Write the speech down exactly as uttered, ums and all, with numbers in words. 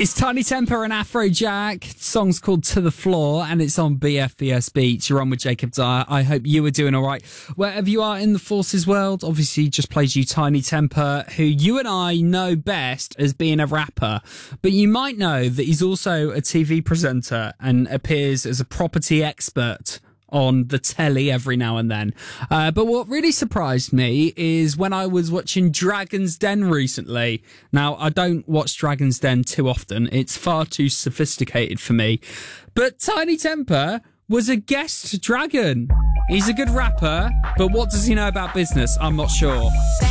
It's Tiny Temper and Afrojack. The song's called To The Floor, and it's on B F B S Beats. You're on with Jacob Dyer. I hope you are doing all right. Wherever you are in the Forces world, obviously just plays you Tiny Temper, who you and I know best as being a rapper. But you might know that he's also a T V presenter and appears as a property expert on the telly every now and then. Uh, but what really surprised me is when I was watching Dragon's Den recently. Now, I don't watch Dragon's Den too often. It's far too sophisticated for me. But Tiny Temper was a guest dragon. He's a good rapper, but what does he know about business? I'm not sure.